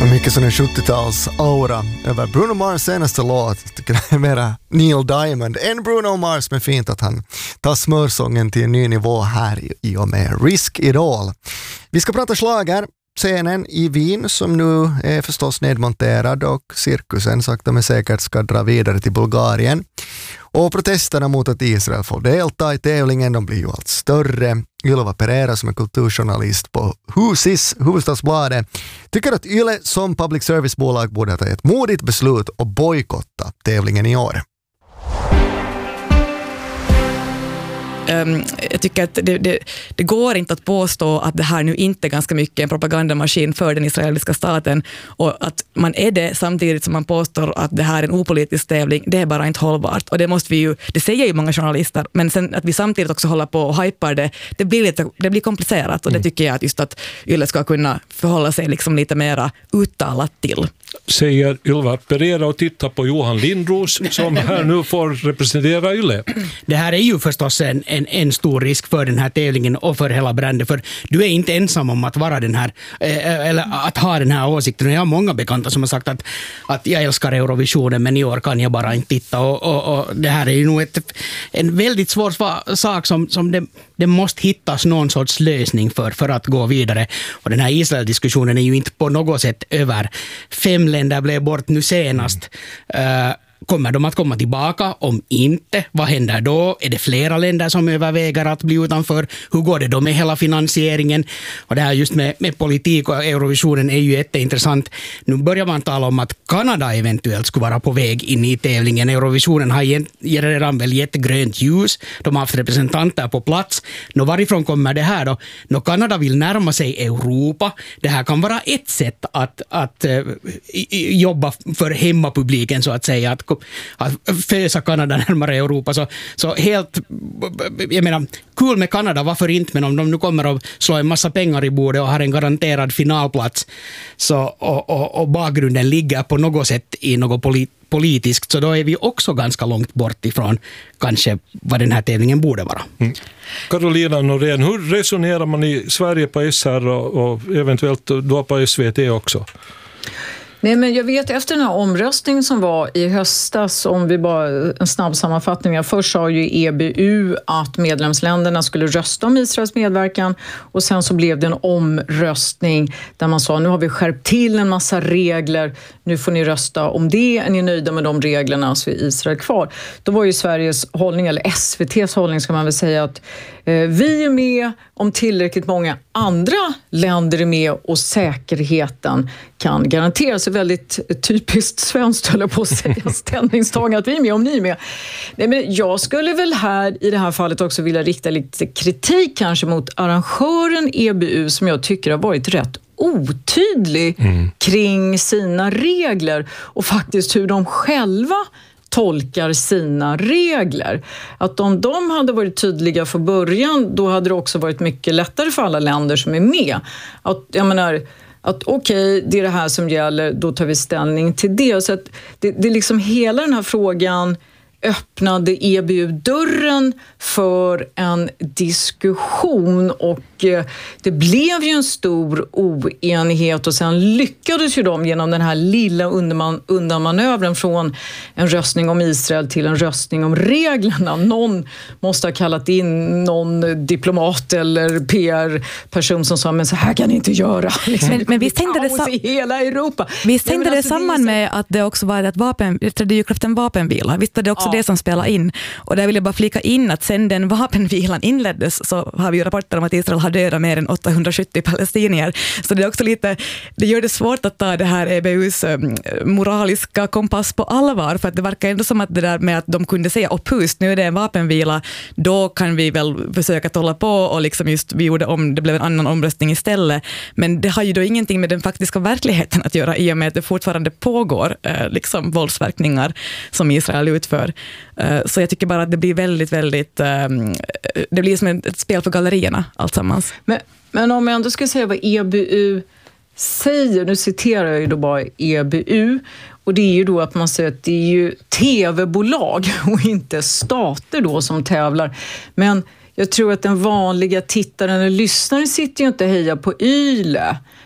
Mycket sån en 70-tals-aura över Bruno Mars senaste låt. Jag tycker det är mera Neil Diamond än Bruno Mars, men fint att han tar smörsången till en ny nivå här i och med Risk It All. Vi ska prata schlager. Scenen i Wien som nu är förstås nedmonterad och cirkusen sakta men säkert ska dra vidare till Bulgarien. Och protesterna mot att Israel får delta i tävlingen, de blir ju allt större. Ylva Pereira som är kulturjournalist på Husis, Hufvudstadsbladet, tycker att Yle som public service-bolag borde ta ett modigt beslut och bojkotta tävlingen i år. Jag tycker att det går inte att påstå att det här nu inte är ganska mycket en propagandamaskin för den israeliska staten, och att man är det samtidigt som man påstår att det här är en opolitisk tävling. Det är bara inte hållbart, och det säger ju många journalister, men sen att vi samtidigt också håller på och hypar det blir komplicerat, och det tycker jag att just att Yle ska kunna förhålla sig liksom lite mera uttalat till. Säger Ylva Pereira och titta på Johan Lindros som här nu får representera Yle. Det här är ju förstås en stor risk för den här tävlingen och för hela brandet, för du är inte ensam om att vara den här eller att ha den här åsikten. Jag har många bekanta som har sagt att jag älskar Eurovisionen, men i år kan jag bara inte titta, och det här är ju nog en väldigt svår sak som det måste hittas någon sorts lösning för att gå vidare. Och den här Israel-diskussionen är ju inte på något sätt över. 5 länder blev bort nu senast. Kommer de att komma tillbaka? Om inte, vad händer då? Är det flera länder som överväger att bli utanför? Hur går det då med hela finansieringen? Och det här just med politik och Eurovisionen är ju jätteintressant. Nu börjar man tala om att Kanada eventuellt skulle vara på väg in i tävlingen. Eurovisionen har redan väl gett grönt ljus. De har haft representanter på plats. Varifrån kommer det här då? Kanada vill närma sig Europa. Det här kan vara ett sätt att jobba för hemmapubliken, så att säga, att fösa Kanada närmare Europa. Så helt, jag menar, kul med Kanada, varför inte, men om de nu kommer att slå en massa pengar i bordet och har en garanterad finalplats och bakgrunden ligger på något sätt i något politiskt, så då är vi också ganska långt bort ifrån kanske vad den här tävlingen borde vara. Carolina Norén, hur resonerar man i Sverige på SR och eventuellt då på SVT också? Nej, men jag vet efter den här omröstningen som var i höstas, om vi bara en snabb sammanfattning. Först sa ju EBU att medlemsländerna skulle rösta om Israels medverkan, och sen så blev det en omröstning där man sa nu har vi skärpt till en massa regler, nu får ni rösta om det, är ni nöjda med de reglerna så är Israel kvar. Då var ju Sveriges hållning, eller SVT:s hållning ska man väl säga, att vi är med om tillräckligt många andra länder är med och säkerheten kan garanteras. Väldigt typiskt svenskt, höll jag på att säga, ställningstagande att vi är med om ni är med. Nej, men jag skulle väl här i det här fallet också vilja rikta lite kritik kanske mot arrangören EBU, som jag tycker har varit rätt otydlig kring sina regler och faktiskt hur de själva tolkar sina regler. Att om de hade varit tydliga från början, då hade det också varit mycket lättare för alla länder som är med. Att, jag menar, att okej, det är det här som gäller, då tar vi ställning till det. Så att det är liksom hela den här frågan öppnade EBU-dörren för en diskussion, och det blev ju en stor oenighet, och sen lyckades ju de genom den här lilla undanmanövren från en röstning om Israel till en röstning om reglerna. Någon måste ha kallat in någon diplomat eller PR-person som sa, men så här kan ni inte göra. Liksom, men visst hängde det i hela Europa. Visst hängde det samman med att det också var ett trädde ju kraft en vapenvila. Visst var det också det som spelar in. Och där vill jag bara flika in att sen den vapenvilan inleddes så har vi ju rapporter om att Israel har dödat mer än 870 palestinier. Så det är också lite, det gör det svårt att ta det här EBUs moraliska kompass på allvar, för att det verkar ändå som att det där med att de kunde säga uppust, nu är det en vapenvila, då kan vi väl försöka hålla på, och liksom just vi gjorde om, det blev en annan omröstning istället. Men det har ju då ingenting med den faktiska verkligheten att göra, i och med att det fortfarande pågår liksom våldsverkningar som Israel utför. Så jag tycker bara att det blir väldigt, det blir som ett spel för gallerierna alltsammans. Men om jag ändå ska säga vad EBU säger, nu citerar jag ju då bara EBU, och det är ju då att man säger att det är ju tv-bolag och inte stater då som tävlar. Men jag tror att den vanliga tittaren eller lyssnaren sitter ju inte och hejar på Yle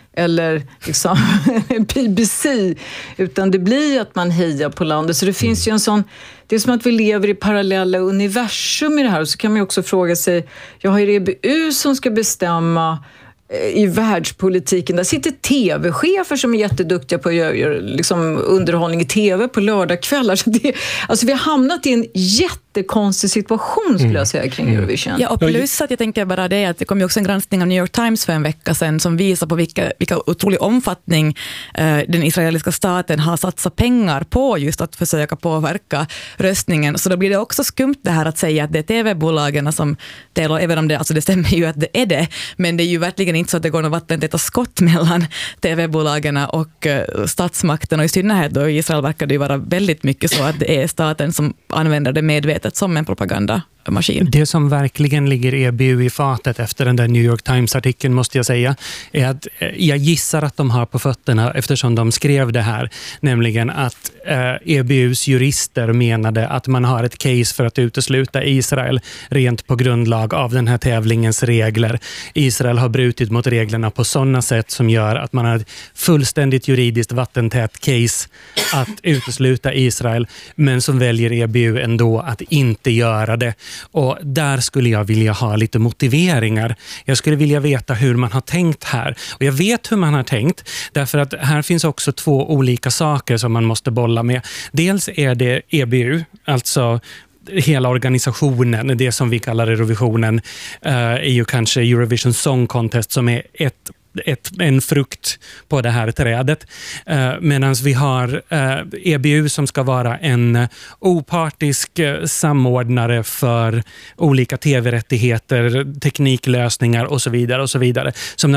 eller liksom BBC, utan det blir att man hejar på landet. Så det finns ju en sån, det är som att vi lever i parallella universum i det här. Och så kan man ju också fråga sig, jag har EBU som ska bestämma i världspolitiken. Där sitter tv-chefer som är jätteduktiga på att göra liksom underhållning i tv på lördagskvällar. Så alltså vi har hamnat i en jättekonstig situation skulle jag säga kring Eurovision. Ja, och plus att jag tänker bara det att det kom ju också en granskning av New York Times för en vecka sedan som visar på vilka otrolig omfattning den israeliska staten har satsat pengar på just att försöka påverka röstningen. Så då blir det också skumt det här att säga att det är tv-bolagen som delar, även om det, alltså det stämmer ju att det är det, men det är ju verkligen inte så att det går något vattentäta skott mellan tv-bolagen och statsmakten, och i synnerhet då i Israel verkar det ju vara väldigt mycket så att det är staten som använder det medvetet som en propagandamaskin. Det som verkligen ligger EBU i fatet efter den där New York Times-artikeln måste jag säga är att jag gissar att de har på fötterna eftersom de skrev det här, nämligen att EBUs jurister menade att man har ett case för att utesluta Israel rent på grundlag av den här tävlingens regler. Israel har brutit mot reglerna på sådana sätt som gör att man har ett fullständigt juridiskt vattentät case att utesluta Israel, men som väljer EBU ändå att inte göra det. Och där skulle jag vilja ha lite motiveringar. Jag skulle vilja veta hur man har tänkt här. Och jag vet hur man har tänkt, därför att här finns också två olika saker som man måste bolla med. Dels är det EBU, alltså hela organisationen, det som vi kallar Eurovisionen, är ju kanske Eurovision Song Contest som är en frukt på det här trädet. Medan vi har EBU som ska vara en opartisk samordnare för olika tv-rättigheter, tekniklösningar och så vidare som